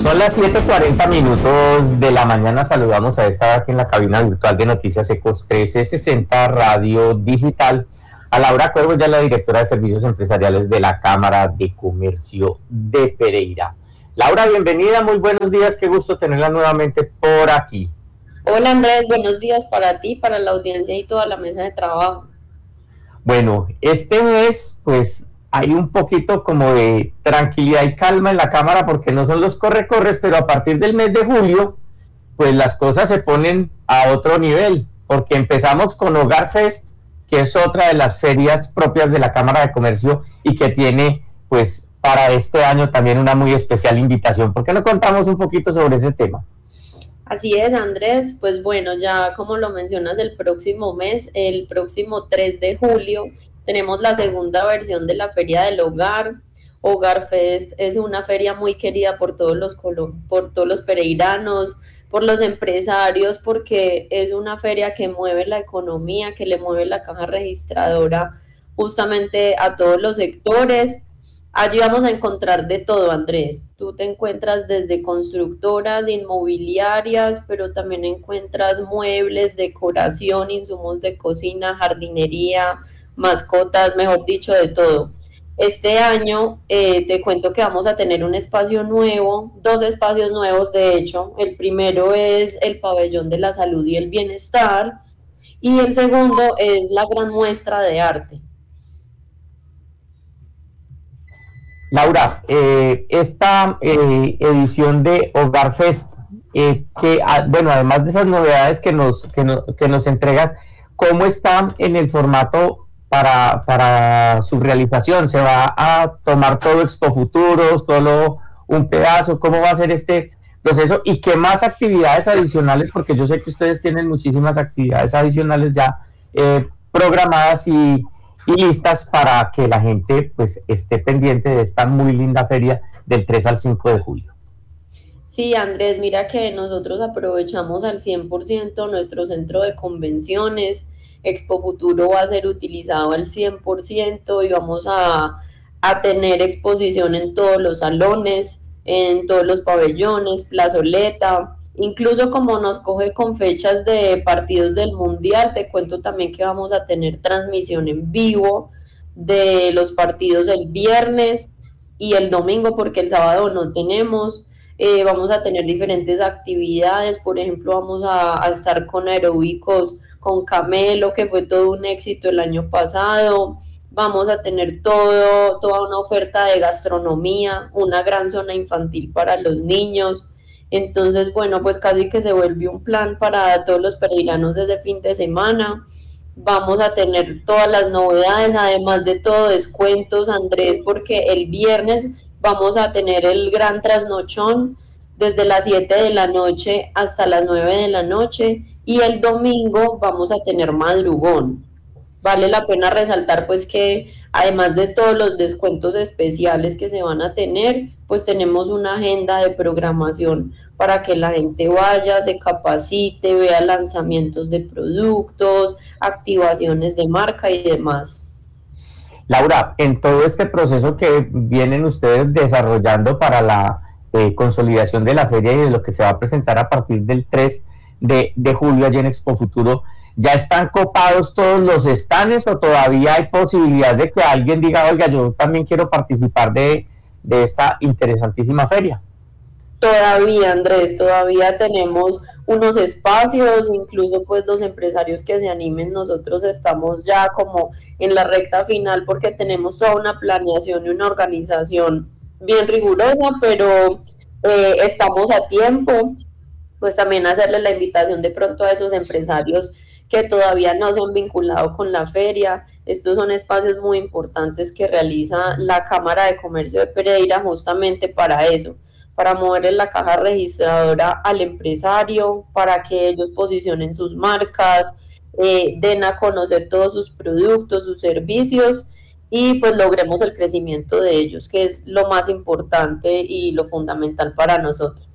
Son las 7:40 de la mañana. Saludamos a esta aquí en la cabina virtual de Noticias Ecos 1360 Radio Digital a Laura Cuervo, ya la directora de Servicios Empresariales de la Cámara de Comercio de Pereira. Laura, bienvenida, muy buenos días, qué gusto tenerla nuevamente por aquí. Hola Andrés, buenos días para ti, para la audiencia y toda la mesa de trabajo. Bueno, este mes pues hay un poquito como de tranquilidad y calma en la Cámara porque no son los corre-corres, pero a partir del mes de julio pues las cosas se ponen a otro nivel, porque empezamos con Hogar Fest, que es otra de las ferias propias de la Cámara de Comercio y que tiene pues para este año también una muy especial invitación. ¿Por qué no contamos un poquito sobre ese tema? Así es, Andrés, pues bueno, ya como lo mencionas, el próximo mes, el próximo 3 de julio, tenemos la segunda versión de la Feria del Hogar. Hogar Fest es una feria muy querida por por todos los pereiranos, por los empresarios, porque es una feria que mueve la economía, que le mueve la caja registradora justamente a todos los sectores. Allí vamos a encontrar de todo, Andrés. Tú te encuentras desde constructoras, inmobiliarias, pero también encuentras muebles, decoración, insumos de cocina, jardinería, mascotas, mejor dicho, de todo. Este año te cuento que vamos a tener un espacio nuevo, dos espacios nuevos de hecho. El primero es el pabellón de la salud y el bienestar y el segundo es la gran muestra de arte. Laura, esta edición de Hogar Fest, bueno, además de esas novedades que nos entregas, ¿cómo está en el formato para su realización? ¿Se va a tomar todo Expo Futuro, solo un pedazo? ¿Cómo va a ser este proceso? ¿Y qué más actividades adicionales? Porque yo sé que ustedes tienen muchísimas actividades adicionales ya programadas y listas para que la gente pues esté pendiente de esta muy linda feria del 3 al 5 de julio. Sí, Andrés, mira que nosotros aprovechamos al 100% nuestro centro de convenciones. Expo Futuro va a ser utilizado al 100% y a tener exposición en todos los salones, en todos los pabellones, plazoleta. Incluso como nos coge con fechas de partidos del Mundial, te cuento también que vamos a tener transmisión en vivo de los partidos el viernes y el domingo, porque el sábado no tenemos. Vamos a tener diferentes actividades, por ejemplo, a estar con aeróbicos, con Camelo, que fue todo un éxito el año pasado. Vamos a tener toda una oferta de gastronomía, una gran zona infantil para los niños. Entonces, bueno, pues casi que se vuelve un plan para todos los pereiranos desde fin de semana. Vamos a tener todas las novedades, además de todo descuentos, Andrés, porque el viernes vamos a tener el gran trasnochón desde las 7 de la noche hasta las 9 de la noche y el domingo vamos a tener madrugón. Vale la pena resaltar pues que además de todos los descuentos especiales que se van a tener, pues tenemos una agenda de programación para que la gente vaya, se capacite, vea lanzamientos de productos, activaciones de marca y demás. Laura, en todo este proceso que vienen ustedes desarrollando para la consolidación de la feria y de lo que se va a presentar a partir del 3 de julio allí en Expo Futuro, ¿ya están copados todos los stands o todavía hay posibilidad de que alguien diga, oiga, yo también quiero participar de esta interesantísima feria? Todavía, Andrés, todavía tenemos unos espacios, incluso pues los empresarios que se animen, nosotros estamos ya como en la recta final porque tenemos toda una planeación y una organización bien rigurosa, pero estamos a tiempo, pues también hacerle la invitación de pronto a esos empresarios que todavía no se han vinculado con la feria. Estos son espacios muy importantes que realiza la Cámara de Comercio de Pereira justamente para eso, para moverle la caja registradora al empresario, para que ellos posicionen sus marcas, den a conocer todos sus productos, sus servicios y pues logremos el crecimiento de ellos, que es lo más importante y lo fundamental para nosotros.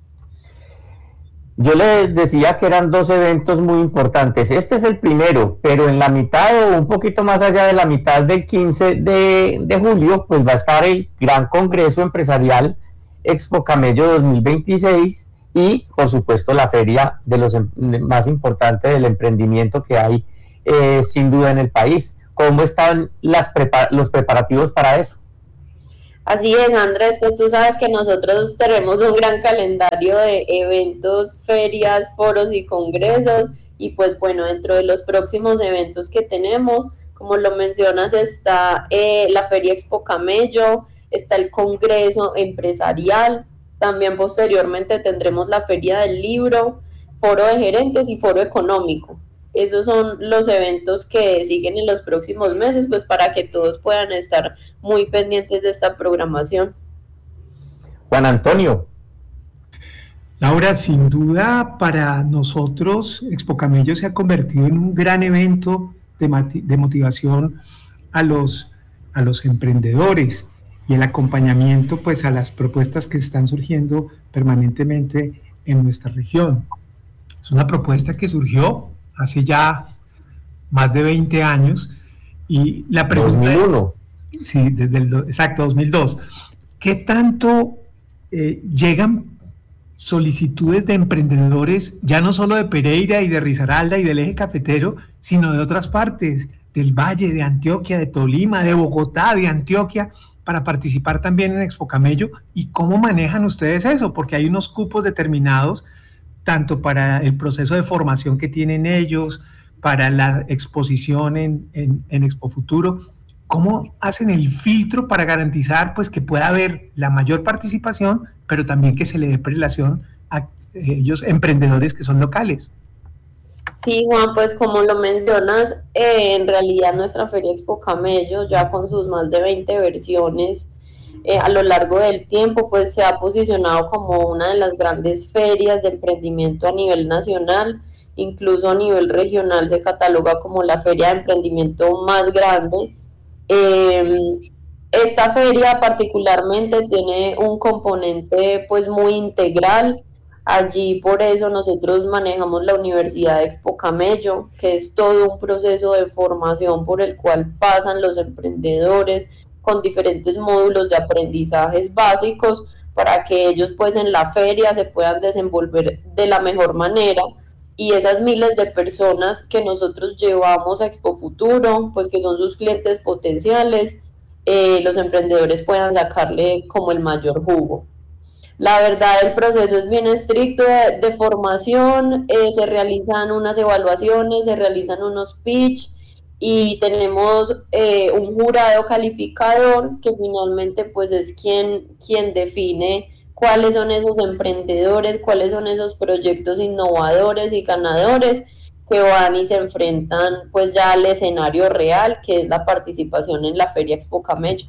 Yo les decía que eran dos eventos muy importantes. Este es el primero, pero en la mitad o un poquito más allá de la mitad del 15 de julio, pues va a estar el gran congreso empresarial Expo Camello 2026 y, por supuesto, la feria de los más importante del emprendimiento que hay sin duda en el país. ¿Cómo están los preparativos para eso? Así es, Andrés, pues tú sabes que nosotros tenemos un gran calendario de eventos, ferias, foros y congresos y pues bueno, dentro de los próximos eventos que tenemos, como lo mencionas, está la Feria Expo Camello, está el Congreso Empresarial, también posteriormente tendremos la Feria del Libro, Foro de Gerentes y Foro Económico. Esos son los eventos que siguen en los próximos meses, pues para que todos puedan estar muy pendientes de esta programación. Juan Antonio. Laura, sin duda para nosotros Expo Camello se ha convertido en un gran evento de motivación a los emprendedores y el acompañamiento pues a las propuestas que están surgiendo permanentemente en nuestra región. Es una propuesta que surgió hace ya más de 20 años y la pregunta 2001. es, sí, desde exacto, 2002, ¿qué tanto llegan solicitudes de emprendedores, ya no solo de Pereira y de Risaralda y del eje cafetero, sino de otras partes, del Valle, de Antioquia, de Tolima, de Bogotá, de Antioquia, para participar también en Expo Camello? ¿Y cómo manejan ustedes eso? Porque hay unos cupos determinados, tanto para el proceso de formación que tienen ellos, para la exposición en Expo Futuro. ¿Cómo hacen el filtro para garantizar pues, que pueda haber la mayor participación, pero también que se le dé prelación a ellos emprendedores que son locales? Sí, Juan, pues como lo mencionas, en realidad nuestra Feria Expo Camello, ya con sus más de 20 versiones a lo largo del tiempo, pues se ha posicionado como una de las grandes ferias de emprendimiento a nivel nacional, incluso a nivel regional se cataloga como la feria de emprendimiento más grande. Eh, Esta feria particularmente tiene un componente pues muy integral. Allí por eso nosotros manejamos la Universidad de Expo Camello, que es todo un proceso de formación por el cual pasan los emprendedores con diferentes módulos de aprendizajes básicos para que ellos pues en la feria se puedan desenvolver de la mejor manera y esas miles de personas que nosotros llevamos a Expo Futuro, pues que son sus clientes potenciales, los emprendedores puedan sacarle como el mayor jugo. La verdad, el proceso es bien estricto de formación, se realizan unas evaluaciones, se realizan unos pitch y tenemos un jurado calificador que finalmente pues es quien define cuáles son esos emprendedores, cuáles son esos proyectos innovadores y ganadores que van y se enfrentan pues ya al escenario real, que es la participación en la Feria Expo Camello.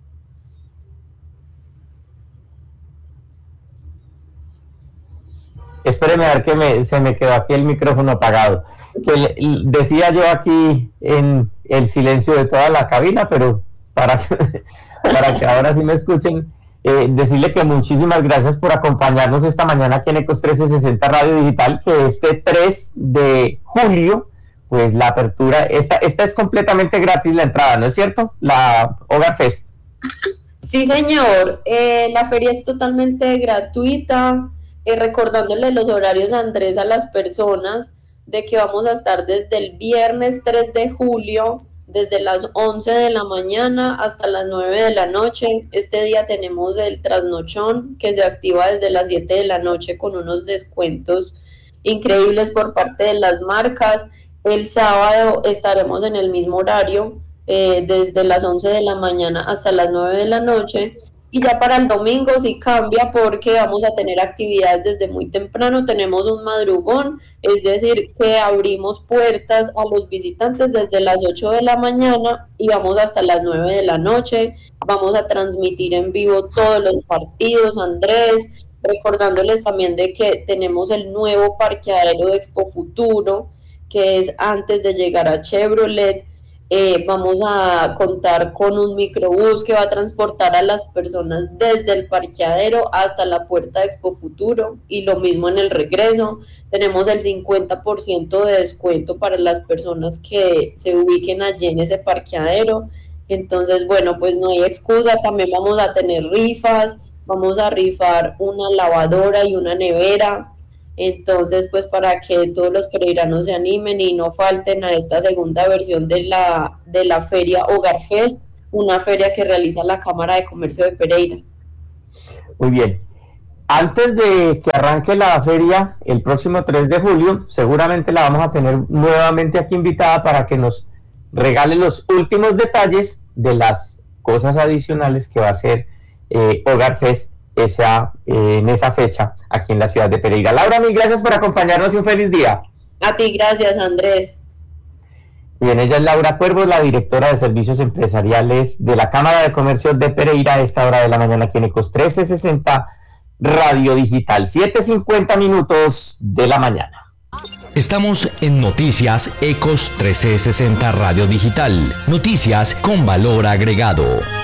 Espéreme a ver que se me quedó aquí el micrófono apagado. Decía yo aquí en el silencio de toda la cabina, pero para, para que ahora sí me escuchen, decirle que muchísimas gracias por acompañarnos esta mañana aquí en Ecos 1360 Radio Digital, que este 3 de julio, pues la apertura, esta es completamente gratis la entrada, ¿no es cierto? La Hogar Fest. Sí, señor. La feria es totalmente gratuita. Recordándole los horarios, Andrés, a las personas de que vamos a estar desde el viernes 3 de julio, desde las 11 de la mañana hasta las 9 de la noche. Este día tenemos el trasnochón que se activa desde las 7 de la noche con unos descuentos increíbles por parte de las marcas. El sábado estaremos en el mismo horario, desde las 11 de la mañana hasta las 9 de la noche. Y ya para el domingo sí cambia porque vamos a tener actividades desde muy temprano, tenemos un madrugón, es decir, que abrimos puertas a los visitantes desde las 8 de la mañana y vamos hasta las 9 de la noche. Vamos a transmitir en vivo todos los partidos, Andrés, recordándoles también de que tenemos el nuevo parqueadero de Expo Futuro, que es antes de llegar a Chevrolet. Vamos a contar con un microbús que va a transportar a las personas desde el parqueadero hasta la puerta de Expo Futuro y lo mismo en el regreso. Tenemos el 50% de descuento para las personas que se ubiquen allí en ese parqueadero. Entonces, bueno, pues no hay excusa, también vamos a tener rifas, vamos a rifar una lavadora y una nevera. Entonces, pues para que todos los pereiranos se animen y no falten a esta segunda versión de la feria Hogar Fest, una feria que realiza la Cámara de Comercio de Pereira. Muy bien. Antes de que arranque la feria el próximo 3 de julio, seguramente la vamos a tener nuevamente aquí invitada para que nos regale los últimos detalles de las cosas adicionales que va a hacer Hogar Fest en esa fecha aquí en la ciudad de Pereira. Laura, mil gracias por acompañarnos y un feliz día. A ti, gracias, Andrés. Bien, ella es Laura Cuervo, la directora de Servicios Empresariales de la Cámara de Comercio de Pereira, a esta hora de la mañana aquí en Ecos 1360 Radio Digital, 7:50 minutos de la mañana. Estamos en Noticias Ecos 1360 Radio Digital. Noticias con valor agregado.